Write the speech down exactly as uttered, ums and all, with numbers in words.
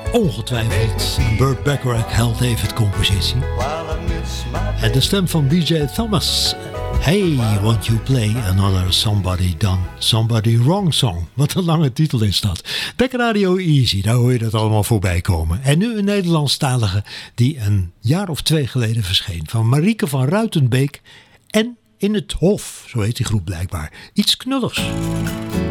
Ongetwijfeld. Burt Bacharach held David compositie. En de stem van B J Thomas. Hey, won't you play another Somebody Done Somebody Wrong song? Wat een lange titel is dat. Becker Radio Easy, daar hoor je dat allemaal voorbij komen. En nu een Nederlandstalige die een jaar of twee geleden verscheen. Van Marieke van Ruitenbeek en In het Hof. Zo heet die groep blijkbaar. Iets knulligs.